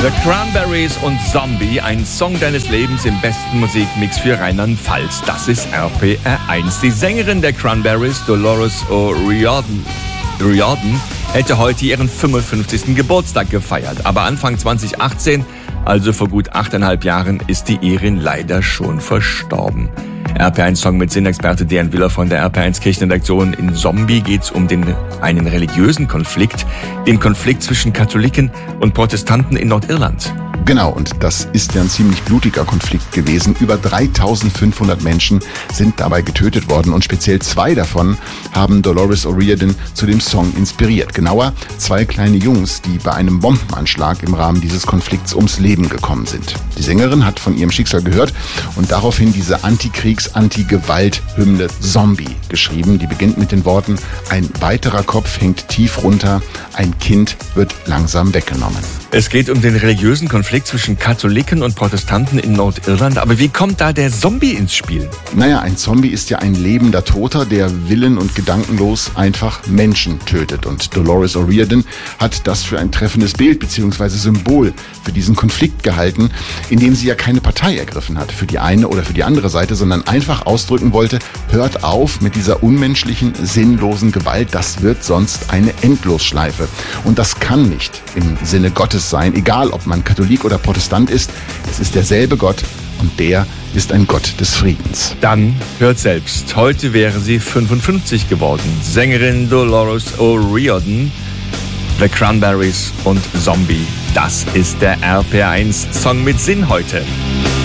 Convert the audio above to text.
The Cranberries und Zombie, ein Song deines Lebens im besten Musikmix für Rheinland-Pfalz. Das ist RPR1. Die Sängerin der Cranberries, Dolores O'Riordan, hätte heute ihren 55. Geburtstag gefeiert. Aber Anfang 2018, also vor gut 8,5 Jahren, ist die Irin leider schon verstorben. RPR1-Song mit Sinnexperte Dejan Willer von der RPR1 Kirchenredaktion. In Zombie geht es um einen religiösen Konflikt, den Konflikt zwischen Katholiken und Protestanten in Nordirland. Genau, und das ist ja ein ziemlich blutiger Konflikt gewesen. Über 3500 Menschen sind dabei getötet worden und speziell 2 davon haben Dolores O'Riordan zu dem Song inspiriert. Genauer 2 kleine Jungs, die bei einem Bombenanschlag im Rahmen dieses Konflikts ums Leben gekommen sind. Die Sängerin hat von ihrem Schicksal gehört und daraufhin diese Antikriegs-Anti-Gewalt-Hymne Zombie geschrieben. Die beginnt mit den Worten: Ein weiterer Kopf hängt tief runter, ein Kind wird langsam weggenommen. Es geht um den religiösen Konflikt zwischen Katholiken und Protestanten in Nordirland. Aber wie kommt da der Zombie ins Spiel? Naja, ein Zombie ist ja ein lebender Toter, der willen- und gedankenlos einfach Menschen tötet. Und Dolores O'Riordan hat das für ein treffendes Bild bzw. Symbol für diesen Konflikt gehalten, indem sie ja keine Partei ergriffen hat für die eine oder für die andere Seite, sondern einfach ausdrücken wollte: Hört auf mit dieser unmenschlichen, sinnlosen Gewalt, das wird sonst eine Endlosschleife. Und das kann nicht im Sinne Gottes sein, egal ob man Katholik oder Protestant ist. Es ist derselbe Gott und der ist ein Gott des Friedens. Dann hört selbst. Heute wäre sie 55 geworden. Sängerin Dolores O'Riordan, The Cranberries und Zombie. Das ist der RPR1 Song mit Sinn heute.